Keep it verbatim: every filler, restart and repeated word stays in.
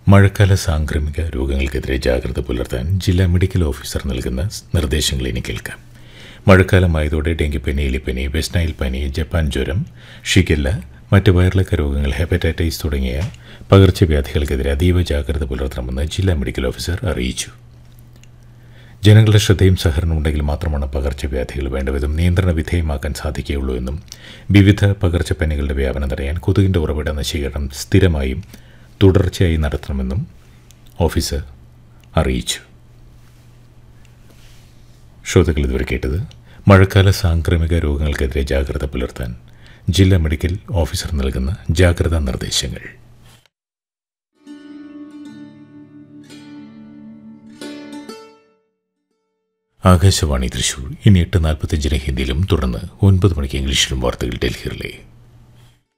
മഴക്കാല സാംക്രമിക രോഗങ്ങൾക്കെതിരെ ജാഗ്രത പുലർത്താൻ ജില്ലാ മെഡിക്കൽ ഓഫീസർ നൽകുന്ന നിർദ്ദേശങ്ങൾ ഇനി കേൾക്കാം. മഴക്കാലമായതോടെ ഡെങ്കിപ്പനി, എലിപ്പനി, വെസ്റ്റ് നൈൽ പനി, ജപ്പാൻ ജ്വരം, ഷിഗെല്ല, മറ്റ് വയറിളക്ക രോഗങ്ങൾ, ഹെപ്പറ്റൈറ്റിസ് തുടങ്ങിയ പകർച്ചവ്യാധികൾക്കെതിരെ അതീവ ജാഗ്രത പുലർത്തണമെന്ന് ജില്ലാ മെഡിക്കൽ ഓഫീസർ അറിയിച്ചു. ജനങ്ങളുടെ ശ്രദ്ധയും സഹകരണവും ഉണ്ടെങ്കിൽ മാത്രമാണ് പകർച്ചവ്യാധികൾ വേണ്ടവിധം നിയന്ത്രണ വിധേയമാക്കാൻ സാധിക്കുകയുള്ളൂ എന്നും വിവിധ പകർച്ചപ്പനികളുടെ വ്യാപനം തടയാൻ കൊതുകിൻ്റെ ഉറവിട നശീകരണം സ്ഥിരമായും തുടർച്ചയായി നടത്തണമെന്നും ഓഫീസർ അറിയിച്ചു. ശ്രോതാക്കൾ ഇതുവരെ കേട്ടത് മഴക്കാല സാംക്രമിക രോഗങ്ങൾക്കെതിരെ ജാഗ്രത പുലർത്താൻ ജില്ലാ മെഡിക്കൽ ഓഫീസർ നൽകുന്ന ജാഗ്രതാ നിർദ്ദേശങ്ങൾ. ആകാശവാണി തൃശൂർ. ഇനി എട്ട് നാൽപ്പത്തഞ്ചിന് ഹിന്ദിയിലും തുടർന്ന് ഒൻപത് മണിക്ക് ഇംഗ്ലീഷിലും വാർത്തകൾ ഡൽഹിയിലെ